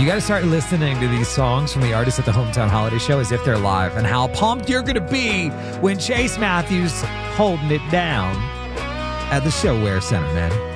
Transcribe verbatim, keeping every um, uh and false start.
You got to start listening to these songs from the artists at the Hometown Holiday Show as if they're live, and how pumped you're going to be when Chase Matthews holding it down at the ShoWare Center, man.